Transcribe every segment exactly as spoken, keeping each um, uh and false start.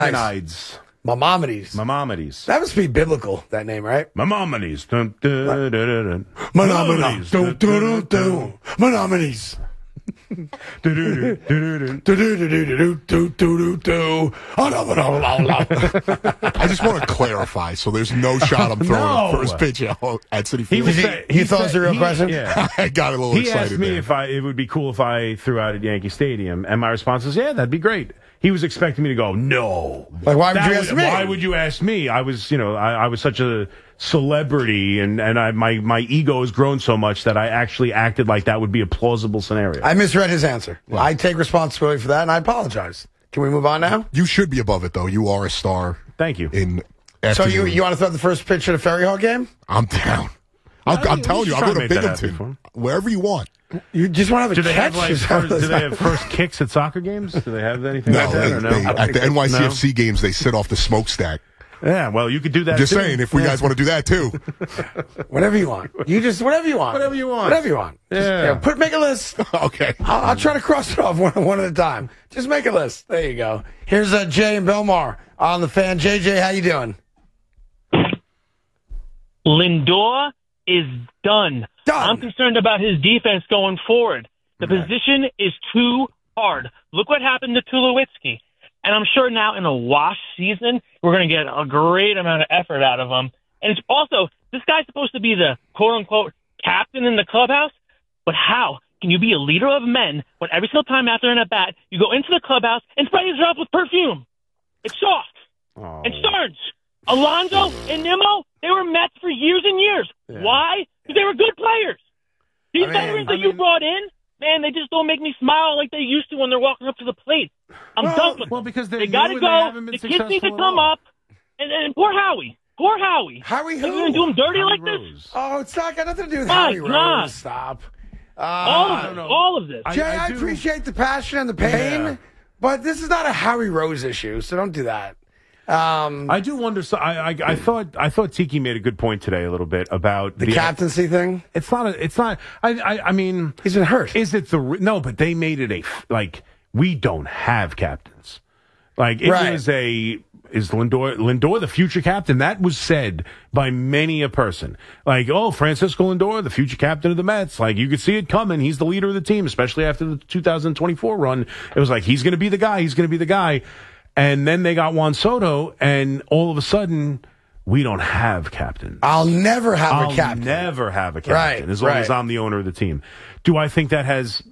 Maimonides. Maimonides. Maimonides. That must be biblical, that name, right? Maimonides. Dun, dun, dun, dun, dun. Maimonides. Dun, dun, dun, dun. Maimonides. I just want to clarify, so there's no shot I'm throwing No. at first pitch at, at City He Field. was He, say- he he thought it was said- a real he- question? yeah. I got a little He excited asked me there. if I it would be cool if I threw out at Yankee Stadium, and my response was, "Yeah, that'd be great." He was expecting me to go, "No." Like, why would That you ask me? Why would you ask me? I was, you know, I, I was such a celebrity, and and I my my ego has grown so much that I actually acted like that would be a plausible scenario. I misread his answer. I take responsibility for that, and I apologize. Can we move on now? You should be above it, though. You are a star. Thank you. In So you afternoon. you want to throw the first pitch at a Ferry Hall game? I'm down. I'll, I mean, I'm telling we you, should I'll try go to to make that happen for Binghamton. him. Wherever you want. You just want to have a Do they catch? have like Is that first, what do it's they like? have first kicks at soccer games? Do they have anything No, like that they, or no? they, at the N Y C F C games, they sit off the smokestack. Yeah, well, you could do that. Just too. saying, if we Yeah. guys want to do that too. Whatever you want. You just whatever you want. Whatever you want. Whatever you want. Just, Yeah. you know, put make a list. Okay. I'll, I'll try to cross it off one, one at a time. Just make a list. There you go. Here's uh, Jay and Belmar on the Fan. J J, how you doing? Lindor is done. Done. I'm concerned about his defense going forward. The Right. position is too hard. Look what happened to Tulowitzki. And I'm sure now in a wash season, we're going to get a great amount of effort out of him. And it's also, this guy's supposed to be the quote-unquote captain in the clubhouse, but how can you be a leader of men when every single time after an at-bat, you go into the clubhouse and spray yourself with perfume? It's soft. Oh. And Stearns, Alonso, and Nimmo, they were Mets for years and years. Yeah. Why? Because they were good players. These I mean- veterans that I you mean- brought in, man, they just don't make me smile like they used to when they're walking up to the plate. I'm Well- done with Well, them. because they're They got to new and they go. haven't been The kids need to successful at come all. up. And, and poor Howie. Poor Howie. Howie Are you who? going to do him dirty Howie like this? Rose. Oh, it's not got nothing to do with My Howie God. Rose. Stop. Uh, All I of don't it. know. All of this. I- Jay, I, do- appreciate the passion and the pain, Yeah. but this is not a Howie Rose issue, so don't do that. Um, I do wonder. So I, I, I thought, I thought Tiki made a good point today a little bit about the captaincy thing, It's not. A, it's not. I, I, I mean, he's been hurt. is it the re- no? But they made it a f- like we don't have captains. Like it Right. was a is Lindor Lindor the future captain? That was said by many a person. Like, oh, Francisco Lindor, the future captain of the Mets. Like you could see it coming. He's the leader of the team, especially after the two thousand twenty-four run. It was like he's going to be the guy. He's going to be the guy. And then they got Juan Soto, and all of a sudden, we don't have captains. I'll never have I'll a captain. never have a captain Right, as long right. as I'm the owner of the team. Do I think that has,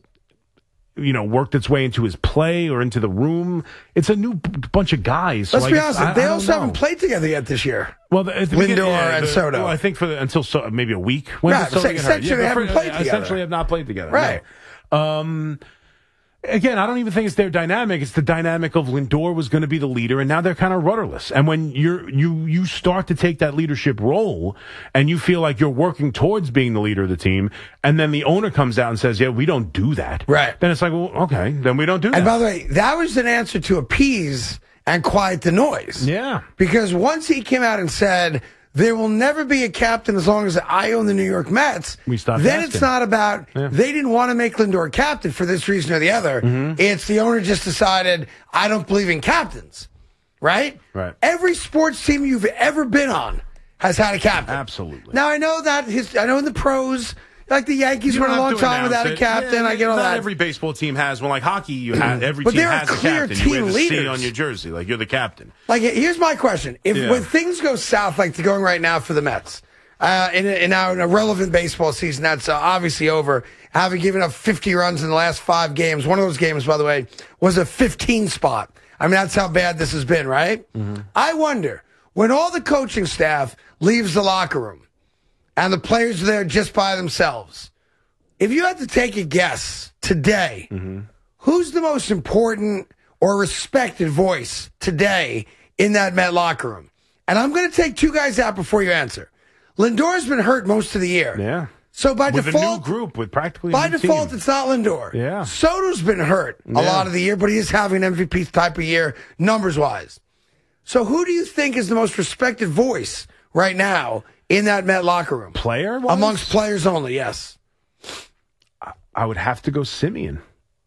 you know, worked its way into his play or into the room? It's a new b- bunch of guys. so Let's I be guess- honest. I- they I don't also know. haven't played together yet this year. Well, the, at the Lindor beginning, yeah, and the- Soto. Well, I think for the, until so, maybe a week. When Right, did Soto so get hurt? essentially they but haven't for- played together. Essentially, have not played together. Right. No. Um. Again, I don't even think it's their dynamic. It's the dynamic of Lindor was going to be the leader, and now they're kind of rudderless. And when you're you you start to take that leadership role, and you feel like you're working towards being the leader of the team, and then the owner comes out and says, "Yeah, we don't do that." Right. Then it's like, well, okay, then we don't do that. And by the way, that was an answer to appease and quiet the noise. Yeah. Because once he came out and said, there will never be a captain as long as I own the New York Mets, We stopped then asking. it's not about, Yeah. they didn't want to make Lindor captain for this reason or the other. Mm-hmm. It's the owner just decided, I don't believe in captains. Right? Right. Every sports team you've ever been on has had a captain. Absolutely. Now, I know that his, I know in the pros, like the Yankees You went don't a long have to time without a announce it. captain. Yeah, I get all not that. every baseball team has one. Like hockey, you have every But team there are has a clear captain. You wear team the C leaders. on your jersey, like you're the captain. Like, here's my question. If Yeah. when things go south, like they're going right now for the Mets, uh, in, a, in, now in a relevant baseball season that's uh, obviously over, having given up fifty runs in the last five games, one of those games, by the way, was a fifteen spot. I mean, that's how bad this has been, right? Mm-hmm. I wonder, when all the coaching staff leaves the locker room and the players are there just by themselves, if you had to take a guess today, Mm-hmm. who's the most important or respected voice today in that Met locker room? And I'm going to take two guys out before you answer. Lindor's been hurt most of the year. Yeah. So by with default, a new group, with practically a by new default, team. it's not Lindor. Yeah. Soto's been hurt a Yeah. lot of the year, but he is having an M V P type of year, numbers wise. So who do you think is the most respected voice right now in that Met locker room? Player Amongst players only, yes. I would have to go Simeon.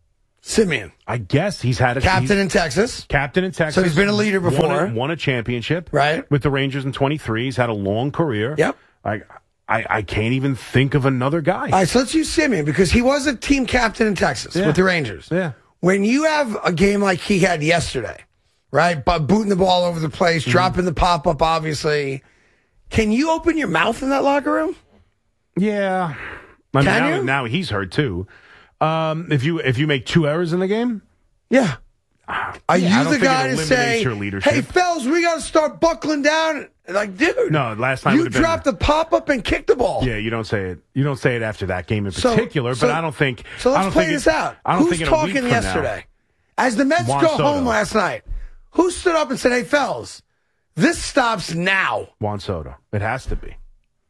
Simeon. I guess he's had a Captain he's, in Texas. Captain in Texas. So he's been a leader before. Won a, won a championship. Right. With the Rangers in twenty-three. He's had a long career. Yep. I, I, I can't even think of another guy. All right, so let's use Simeon because he was a team captain in Texas Yeah. with the Rangers. Yeah. When you have a game like he had yesterday, right, but booting the ball over the place, mm-hmm. dropping the pop-up, obviously, can you open your mouth in that locker room? Yeah. I mean, Can now, you? now he's hurt, too. Um, if you if you make two errors in the game? Yeah. Are Are yeah, you the guy to say, your leadership. hey, fellas, we got to start buckling down? Like, dude. No, last time you would have dropped been, the pop-up and kicked the ball. Yeah, you don't say it. You don't say it after that game in So- particular, so- but I don't think. So I let's don't play think this it, out. I don't Who's think in a week talking from yesterday? Now, As the Mets Juan go Soto. home last night, who stood up and said, hey, fellas, this stops now? Juan Soto. It has to be.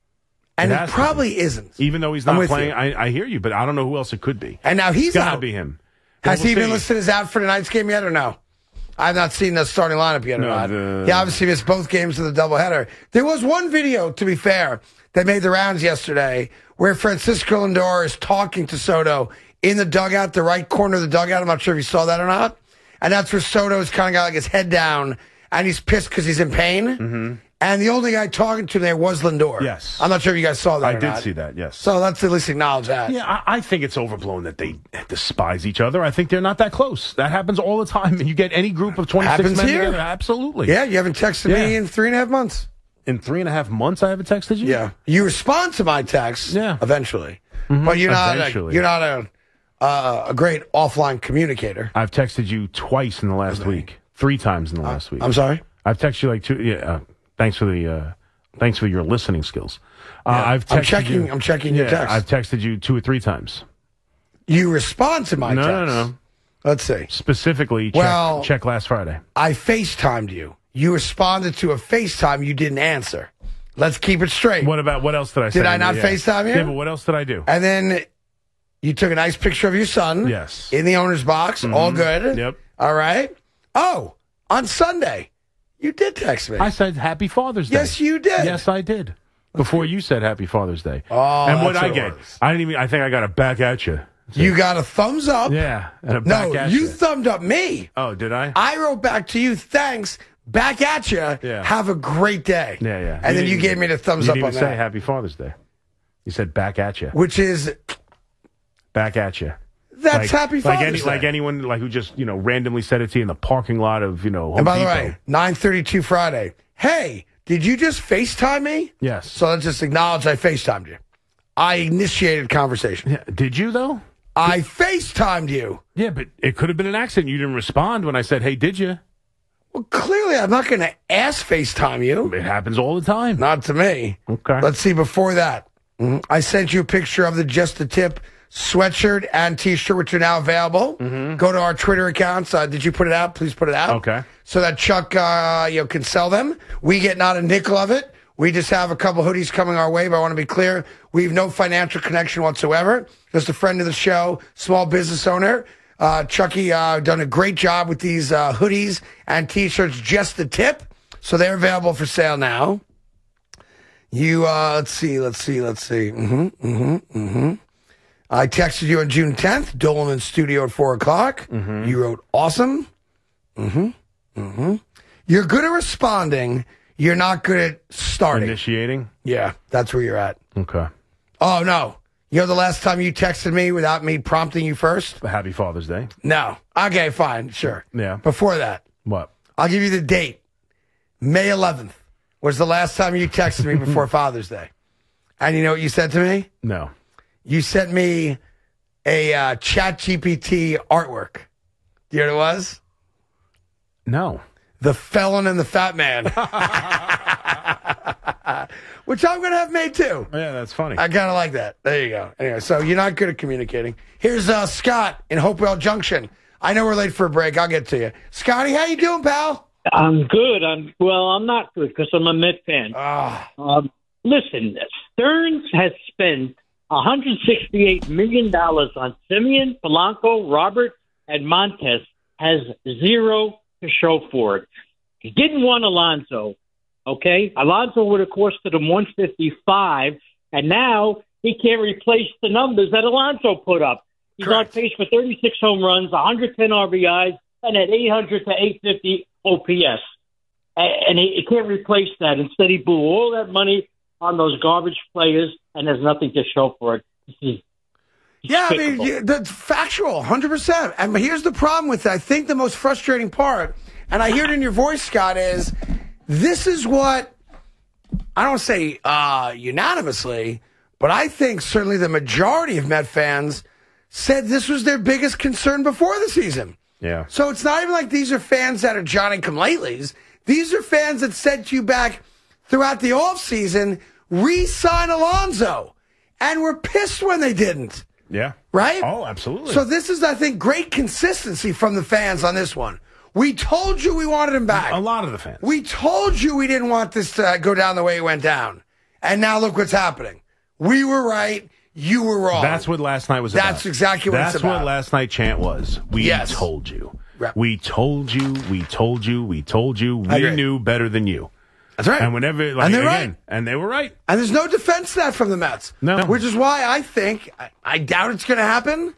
And It it, has to probably isn't. Even though he's I'm not with playing, you. I, I hear you, but I don't know who else it could be. And now he's It's got to out. be him. Has We'll he been see. listed as out for tonight's game yet or no? I've not seen the starting lineup yet or No, not. the- He obviously missed both games of the doubleheader. There was one video, to be fair, that made the rounds yesterday where Francisco Lindor is talking to Soto in the dugout, the right corner of the dugout. I'm not sure if you saw that or not. And that's where Soto's kind of got like his head down and he's pissed because he's in pain. Mm-hmm. And the only guy talking to him there was Lindor. Yes. I'm not sure if you guys saw that I or did not. see that, yes. So let's at least acknowledge that. Yeah, I, I think it's overblown that they despise each other. I think they're not that close. That happens all the time. And you get any group of twenty-six Happens men here. together. Absolutely. Yeah, you haven't texted Yeah. me in three and a half months. In three and a half months, I haven't texted you? Yeah, you respond to my texts. Yeah. Eventually, but you're not. A, Eventually. you're not a uh, a great offline communicator. I've texted you twice in the last week. Three times in the last week. I'm sorry. I've texted you like two. Yeah. Uh, thanks for the. Uh, thanks for your listening skills. Uh, Yeah. I've texted I'm checking. You, I'm checking your yeah, text. I've texted you two or three times. You respond to my no, text. no, no. Let's see. Specifically, check, Well- check last Friday. I FaceTimed you. You responded to a FaceTime. You didn't answer. Let's keep it straight. What about what else did I say? Did I not Yeah. FaceTime you? Yeah, but what else did I do? And then you took a nice picture of your son. Yes. In the owner's box. All good. Yep. All right. Oh, on Sunday, you did text me. I said Happy Father's Day. Yes, you did. Yes, I did. Before you said Happy Father's Day. Oh, and what that's I what it get, was. I didn't even. I think I got a back at you. You got a thumbs up. Yeah, and a No, back at you you. thumbed up me. Oh, did I? I wrote back to you, thanks, back at you. Yeah. Have a great day. yeah, yeah. And then you didn't- gave me the thumbs you up didn't on even say that. Happy Father's Day. You said back at you. Which is, Back at you. that's like, Happy like Father's any, Day. Like anyone like who just you know randomly said it to you in the parking lot of you know. Home and by the Depot. way, nine thirty-two Friday. Hey, did you just FaceTime me? Yes. So let's just acknowledge I FaceTimed you. I initiated conversation. Yeah, did you though? I FaceTimed you. Yeah, but it could have been an accident. You didn't respond when I said, "Hey, did you?" Well, clearly I'm not going to ask FaceTime you. It happens all the time. Not to me. Okay. Let's see, before that, mhm, I sent you a picture of the Just the Tip sweatshirt and T-shirt, which are now available. Go to our Twitter accounts. Uh, did you put it out? Please put it out. Okay. So that Chuck uh, you know, can sell them. We get not a nickel of it. We just have a couple hoodies coming our way, but I want to be clear. We have no financial connection whatsoever. Just a friend of the show, small business owner. Uh, Chucky uh, done a great job with these uh, hoodies and T-shirts, Just the Tip. So they're available for sale now. You, uh, let's see, let's see, let's see. Mm-hmm, mm-hmm, mm-hmm. I texted you on June tenth, Dolan in studio at four o'clock. Mm-hmm. You wrote, awesome. Mm-hmm, mm-hmm. You're good at responding. You're not good at starting. Initiating. Yeah, that's where you're at. Okay. Oh, no. You know the last time you texted me without me prompting you first? Happy Father's Day. No. Okay, fine, sure. Yeah. Before that, What? I'll give you the date. May eleventh was the last time you texted me before Father's Day. And you know what you said to me? No. You sent me a uh, Chat G P T artwork. Do you know what it was? No. The Felon and the Fat Man. Which I'm going to have made too. Yeah, that's funny. I kind of like that. There you go. Anyway, so you're not good at communicating. Here's uh, Scott in Hopewell Junction. I know we're late for a break. I'll get to you. Scotty, how you doing, pal? I'm good. I'm well. I'm not good because I'm a Met fan. Ah, Um, listen, Stearns has spent one hundred sixty-eight million dollars on Simeon, Polanco, Robert, and Montez. Has zero to show for it. He didn't want Alonso. Okay, Alonso would have costed him one fifty-five, and now he can't replace the numbers that Alonso put up. He's Correct. on pace for thirty-six home runs, one hundred ten R B Is, and at eight hundred to eight fifty O P S. And he, he can't replace that. Instead, he blew all that money on those garbage players, and there's nothing to show for it. This is Yeah, I mean, despicable. you- that's factual, one hundred percent. And here's the problem with it. I think the most frustrating part, and I hear it in your voice, Scott, is this is what, I don't say uh, unanimously, but I think certainly the majority of Met fans said this was their biggest concern before the season. Yeah. So it's not even like these are fans that are Johnny-come-latelys. These are fans that said to you back throughout the offseason, re-sign Alonso. And were pissed when they didn't. Yeah. Right? Oh, absolutely. So this is, I think, great consistency from the fans on this one. We told you we wanted him back. A lot of the fans. We told you we didn't want this to go down the way it went down. And now look what's happening. We were right. You were wrong. That's what last night was about. That's exactly what That's it's about. what last night chant was. We Yes. told you. Right. We told you. We told you. We told you. I We agree. knew better than you. That's right. And whenever, like, And they're again, right. and they were right. And there's no defense to that from the Mets. No. Which is why I think, I, I doubt it's going to happen.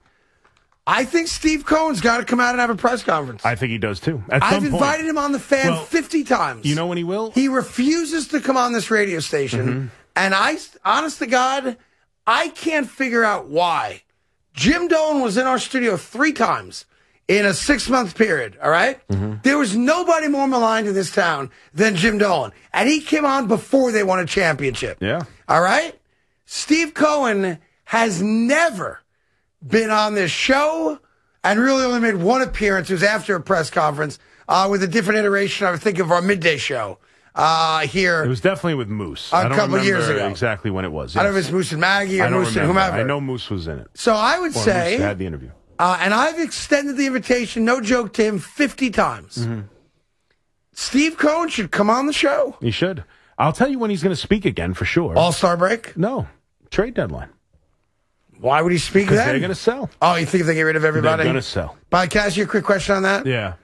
I think Steve Cohen's got to come out and have a press conference. I think he does too. At I've some point. invited him on the fan Well, fifty times. You know when he will? He refuses to come on this radio station. Mm-hmm. And I, honest to God, I can't figure out why. Jim Dolan was in our studio three times in a six-month period, all right? Mm-hmm. There was nobody more maligned in this town than Jim Dolan. And he came on before they won a championship. Yeah. All right? Steve Cohen has never been on this show and really only made one appearance. It was after a press conference uh, with a different iteration, I would think, of our midday show uh, here. It was definitely with Moose. A I don't couple years remember ago. exactly when it was. I don't know yes. if it's Moose and Maggie or I don't Moose and remember. whomever. I know Moose was in it. So I would Or say, Moose had the interview. uh, and I've extended the invitation, no joke, to him fifty times. Mm-hmm. Steve Cohen should come on the show. He should. I'll tell you when he's going to speak again for sure. All-Star break? No. Trade deadline. Why would he speak Because then? they're going to sell. Oh, you think if they get rid of everybody? They're going to sell. But can I ask you a quick question on that? Yeah.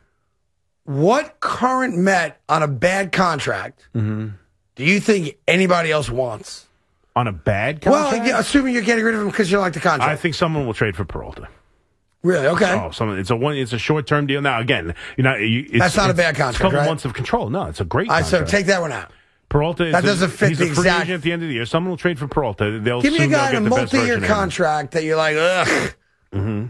What current Met on a bad contract Mm-hmm. do you think anybody else wants? On a bad contract? Well, yeah, assuming you're getting rid of him because you don't like the contract. I think someone will trade for Peralta. really? Okay. Oh, someone. It's a one. It's a short term deal. Now, again, you know, you, it's, That's not a it's- bad It's contract, a couple right? months of control. No, it's a great All right, so contract. take that one out. Peralta. Is That a- doesn't fit he's the a free exact- agent at the end of the year. Someone will trade for Peralta. They'll Give me a soon they'll guy in a get the best multi-year version of him. contract that you're like, ugh. Mm-hmm.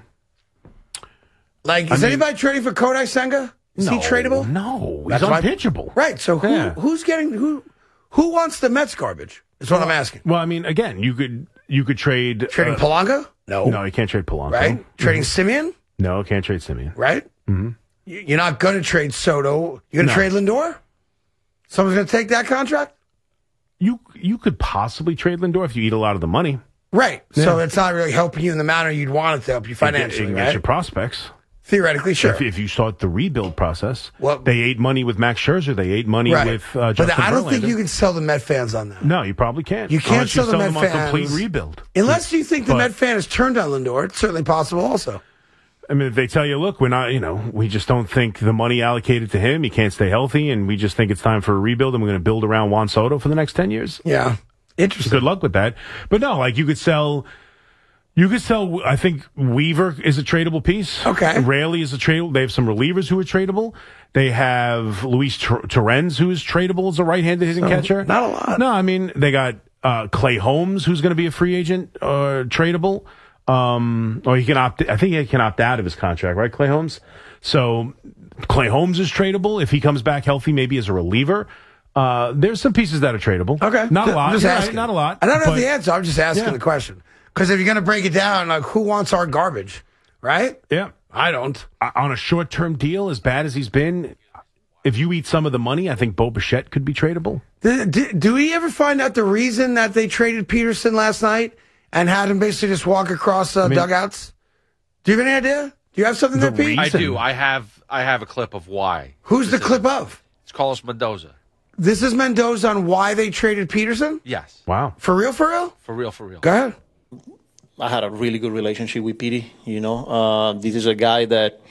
Like, is I mean- anybody trading for Kodai Senga? Is no, he tradable? No, he's That's my- unpitchable. Right. So who Yeah. who's getting who? Who wants the Mets garbage? Is what I'm asking. Well, I mean, again, you could you could trade Trading uh, Polanco? No. No, you can't trade Polanco. Right. Trading Simeon? No, can't trade Simeon. Right. Mm-hmm. You're not going to trade Soto. You're going to No. trade Lindor. Someone's going to take that contract. You you could possibly trade Lindor if you eat a lot of the money. Right. So Yeah. it's not really helping you in the manner you'd want it to help you You can- financially, you can right? get your prospects. Theoretically, sure. If, if you start the rebuild process, Well- they ate money with Max Scherzer. They ate money right. with uh, but Justin I don't think Verlander. you can sell the Met fans on that. No, you probably can't. You can't Unless sell the them Met on fans. complete rebuild. Unless you think the But- Met fan has turned on Lindor, it's certainly possible also. I mean, if they tell you, look, we're not, you know, we just don't think the money allocated to him, he can't stay healthy, and we just think it's time for a rebuild, and we're going to build around Juan Soto for the next ten years. Yeah. Interesting. Good luck with that. But no, like you could sell, you could sell, I think Weaver is a tradable piece. Okay. Raley is a tradable. They have some relievers who are tradable. They have Luis Tor- Torrens, who is tradable as a right-handed hitting catcher. not a lot. No, I mean, they got uh, Clay Holmes, who's going to be a free agent, uh, tradable. Um, or he can opt, I think he can opt out of his contract, right, Clay Holmes? So Clay Holmes is tradable. If he comes back healthy, maybe as a reliever. Uh, there's some pieces that are tradable. Okay. Not a lot. I'm just You're right, asking. not a lot. I don't know but- the answer. I'm just asking Yeah. the question. Because if you're going to break it down, like, who wants our garbage? Right? Yeah. I don't. Uh, On a short-term deal, as bad as he's been, if you eat some of the money, I think Bo Bichette could be tradable. Do, do, do we ever find out the reason that they traded Peterson last night and had him basically just walk across uh, mean- dugouts? Do you have any idea? Do you have something The there, Pete? reason- I do. I have I have a clip of why. Who's the clip of? It's Carlos Mendoza. This is Mendoza on why they traded Peterson? Yes. Wow. For real, for real? For real, for real. Go ahead. I had a really good relationship with Petey. You know, uh, this is a guy that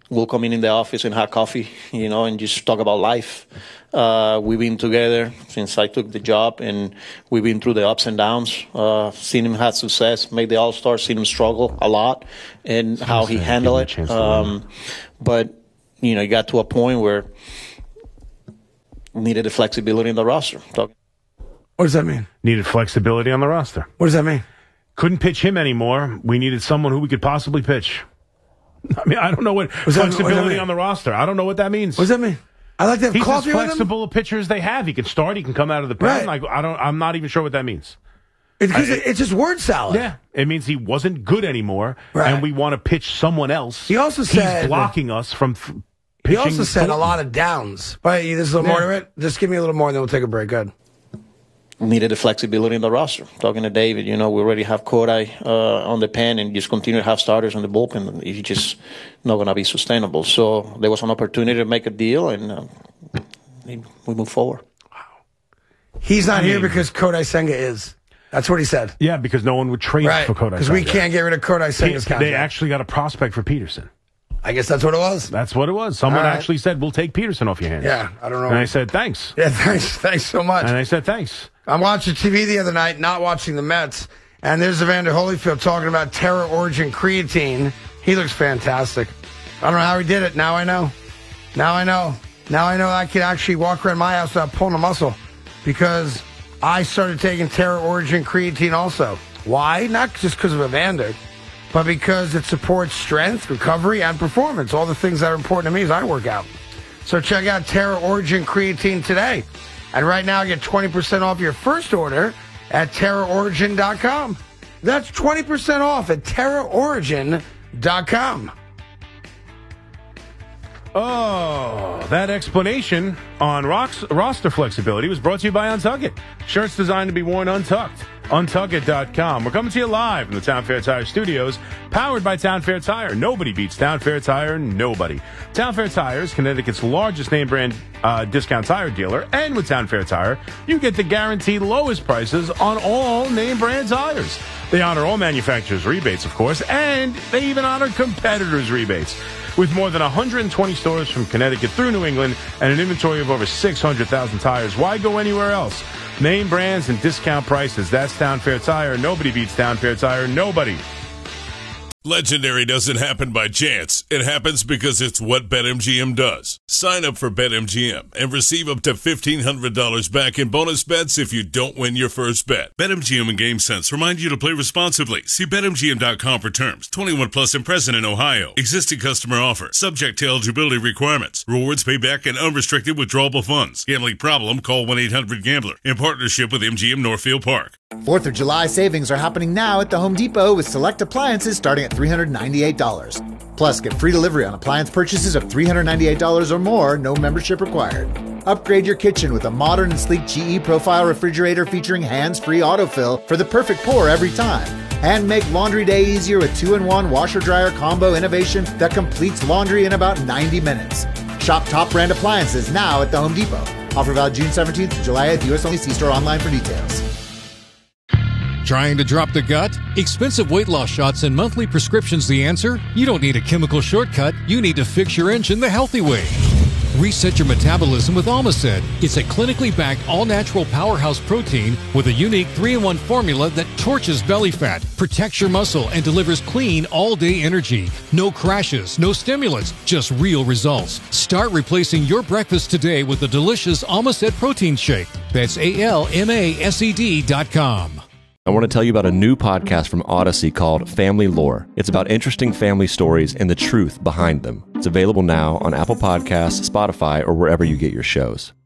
we'll come in in the office and have coffee, you know, and just talk about life. Uh, we've been together since I took the job, and we've been through the ups and downs. Uh, seen him have success, make the All-Star, seen him struggle a lot, and so how he handled it. Um, but, you know, he got to a point where needed the flexibility in the roster. What does that mean? Needed flexibility on the roster. What does that mean? Couldn't pitch him anymore. We needed someone who we could possibly pitch. I mean, I don't know what What's flexibility that, what on the roster. I don't know what that means. What does that mean? I like to have He's coffee as with him. flexible a pitcher as they have. He can start. He can come out of the pen. Right. Like I don't. I'm not even sure what that means. It's, I, it, it's just word salad. Yeah, it means he wasn't good anymore, right. and we want to pitch someone else. He also said he's blocking us from. F- He also said a lot of downs. But this is a little yeah. more to it. Just give me a little more, and then we'll take a break. Good. Needed the flexibility in the roster. Talking to David, you know, we already have Kodai uh, on the pen, and just continue to have starters in the bullpen. It's just not going to be sustainable. So there was an opportunity to make a deal, and uh, we move forward. Wow. He's not I here mean, because Kodai Senga is. That's what he said. Yeah, because no one would trade right. for Kodai Because we Senga. can't get rid of Kodai Senga's contract. They actually got a prospect for Peterson. I guess that's what it was. That's what it was. Someone right. actually said, "We'll take Peterson off your hands." Yeah, I don't know. And I said, "Thanks." Yeah, thanks. Thanks so much. And I said, "Thanks." I'm watching T V the other night, not watching the Mets, and there's Evander Holyfield talking about Terra Origin creatine. He looks fantastic. I don't know how he did it. Now I know. Now I know. Now I know I can actually walk around my house without pulling a muscle because I started taking Terra Origin creatine also. Why? Not just because of Evander, but because it supports strength, recovery, and performance. All the things that are important to me as I work out. So check out Terra Origin creatine today. And right now, get twenty percent off your first order at terra origin dot com. That's twenty percent off at terra origin dot com. Oh, that explanation on rocks, roster flexibility was brought to you by Untuckit. Shirts designed to be worn untucked. untuckit dot com. We're coming to you live from the Town Fair Tire Studios, powered by Town Fair Tire. Nobody beats Town Fair Tire, nobody. Town Fair Tire is Connecticut's largest name brand uh, discount tire dealer, and with Town Fair Tire, you get the guaranteed lowest prices on all name brand tires. They honor all manufacturers' rebates, of course, and they even honor competitors' rebates. With more than one hundred twenty stores from Connecticut through New England and an inventory of over six hundred thousand tires, why go anywhere else? Name brands and discount prices. That's Town Fair Tire. Nobody beats Town Fair Tire. Nobody. Legendary doesn't happen by chance. It happens because it's what BetMGM does. Sign up for BetMGM and receive up to fifteen hundred dollars back in bonus bets if you don't win your first bet. BetMGM and GameSense remind you to play responsibly. See Bet M G M dot com for terms. twenty-one plus and present in Ohio. Existing customer offer. Subject to eligibility requirements. Rewards payback and unrestricted withdrawable funds. Gambling problem? Call one eight hundred gambler. In partnership with M G M Northfield Park. fourth of July savings are happening now at the Home Depot with select appliances starting at three hundred ninety-eight dollars. Plus, get free delivery on appliance purchases of three hundred ninety-eight dollars or more, no membership required. Upgrade your kitchen with a modern and sleek G E Profile refrigerator featuring hands-free autofill for the perfect pour every time. And make laundry day easier with two in one washer-dryer combo innovation that completes laundry in about ninety minutes. Shop top brand appliances now at the Home Depot. Offer valid June seventeenth to July eighth. U S only. See store online for details. Trying to drop the gut? Expensive weight loss shots and monthly prescriptions the answer? You don't need a chemical shortcut. You need to fix your engine the healthy way. Reset your metabolism with Almacid. It's a clinically backed all-natural powerhouse protein with a unique three in one formula that torches belly fat, protects your muscle, and delivers clean all-day energy. No crashes, no stimulants, just real results. Start replacing your breakfast today with the delicious Almacid protein shake. That's A L M A S E D dot com. I want to tell you about a new podcast from Odyssey called Family Lore. It's about interesting family stories and the truth behind them. It's available now on Apple Podcasts, Spotify, or wherever you get your shows.